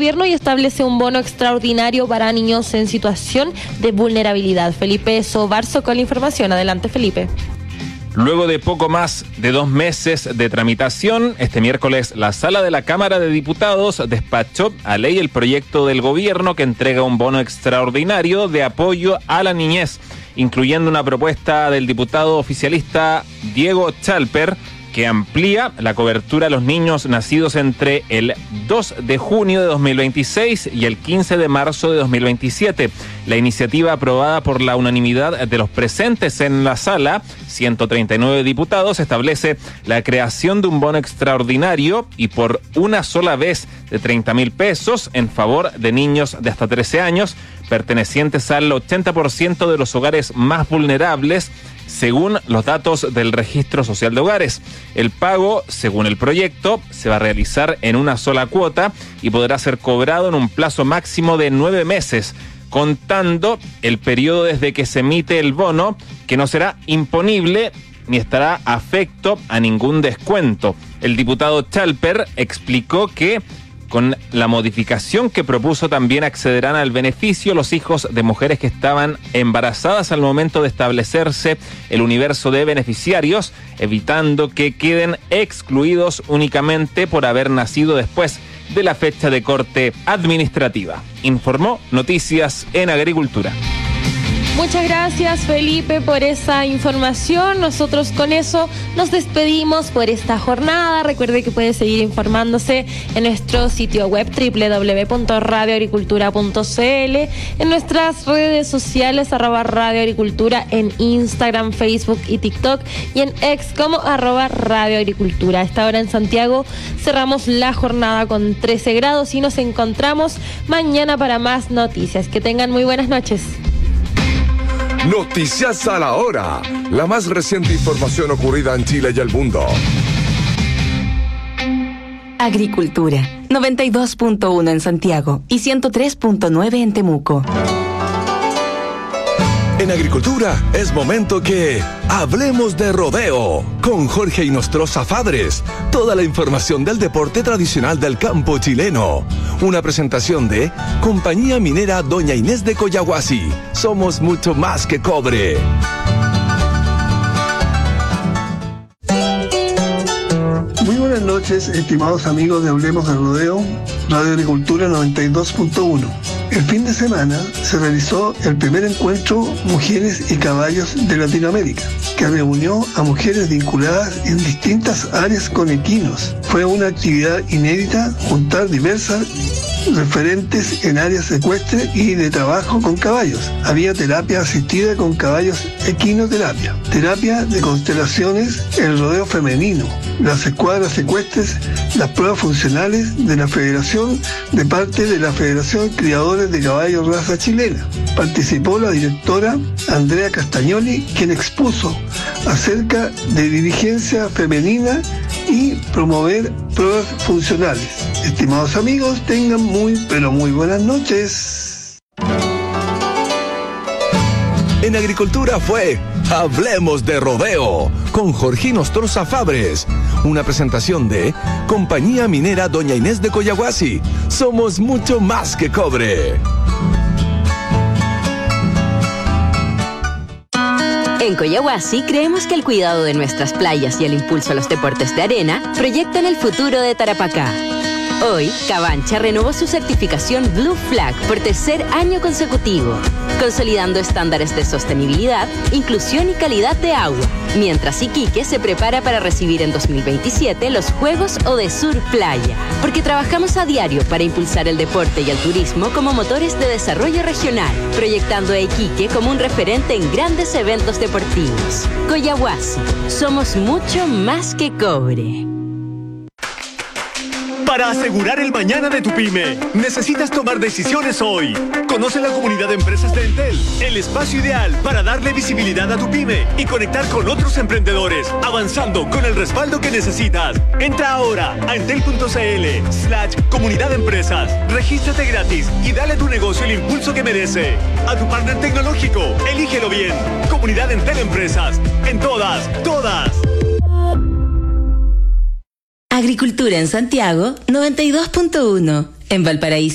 gobierno y establece un bono extraordinario para niños en situación de vulnerabilidad. Felipe Sobarzo con la información. Adelante, Felipe. Luego de poco más de 2 meses de tramitación, este miércoles la Sala de la Cámara de Diputados despachó a ley el proyecto del gobierno que entrega un bono extraordinario de apoyo a la niñez, incluyendo una propuesta del diputado oficialista Diego Chalper, que amplía la cobertura a los niños nacidos entre el 2 de junio de 2026 y el 15 de marzo de 2027. La iniciativa, aprobada por la unanimidad de los presentes en la sala, 139 diputados, establece la creación de un bono extraordinario y por una sola vez de 30.000 pesos en favor de niños de hasta 13 años, pertenecientes al 80% de los hogares más vulnerables, según los datos del Registro Social de Hogares. El pago, según el proyecto, se va a realizar en una sola cuota y podrá ser cobrado en un plazo máximo de 9 meses, contando el periodo desde que se emite el bono, que no será imponible ni estará afecto a ningún descuento. El diputado Chalper explicó que con la modificación que propuso también accederán al beneficio los hijos de mujeres que estaban embarazadas al momento de establecerse el universo de beneficiarios, evitando que queden excluidos únicamente por haber nacido después de la fecha de corte administrativa. Informó Noticias en Agricultura. Muchas gracias, Felipe, por esa información. Nosotros con eso nos despedimos por esta jornada. Recuerde que puede seguir informándose en nuestro sitio web www.radioagricultura.cl, en nuestras redes sociales @radioagricultura, en Instagram, Facebook y TikTok, y en X como @radioagricultura. A esta hora en Santiago cerramos la jornada con 13 grados y nos encontramos mañana para más noticias. Que tengan muy buenas noches. Noticias a la hora. La más reciente información ocurrida en Chile y el mundo. Agricultura, 92.1 en Santiago y 103.9 en Temuco. En Agricultura es momento que hablemos de rodeo con Jorge Inostroza Fabres. Toda la información del deporte tradicional del campo chileno. Una presentación de Compañía Minera Doña Inés de Collahuasi. Somos mucho más que cobre. Muy buenas noches, estimados amigos de Hablemos de Rodeo, Radio Agricultura 92.1. El fin de semana se realizó el primer encuentro Mujeres y Caballos de Latinoamérica, que reunió a mujeres vinculadas en distintas áreas con equinos. Fue una actividad inédita juntar diversas referentes en áreas ecuestres y de trabajo con caballos. Había terapia asistida con caballos, equinoterapia, terapia de constelaciones, el rodeo femenino, las escuadras ecuestres, las pruebas funcionales de la federación de parte de la Federación Criadores de Caballos Raza Chilena. Participó la directora Andrea Castagnoli, quien expuso acerca de dirigencia femenina y promover pruebas funcionales. Estimados amigos, tengan muy, pero muy buenas noches. En Agricultura fue Hablemos de Rodeo con Jorge Inostroza Fabres. Una presentación de Compañía Minera Doña Inés de Collahuasi. Somos mucho más que cobre. En Collahuasi creemos que el cuidado de nuestras playas y el impulso a los deportes de arena proyectan el futuro de Tarapacá. Hoy, Cabancha renovó su certificación Blue Flag por tercer año consecutivo, consolidando estándares de sostenibilidad, inclusión y calidad de agua, mientras Iquique se prepara para recibir en 2027 los Juegos Odesur Playa, porque trabajamos a diario para impulsar el deporte y el turismo como motores de desarrollo regional, proyectando a Iquique como un referente en grandes eventos deportivos. Collahuasi, somos mucho más que cobre. Para asegurar el mañana de tu pyme, necesitas tomar decisiones hoy. Conoce la comunidad de empresas de Entel, el espacio ideal para darle visibilidad a tu pyme y conectar con otros emprendedores, avanzando con el respaldo que necesitas. Entra ahora a entel.cl/comunidad de empresas. Regístrate gratis y dale a tu negocio el impulso que merece. A tu partner tecnológico, elígelo bien. Comunidad Entel Empresas. En todas. Agricultura en Santiago, 92.1. En Valparaíso.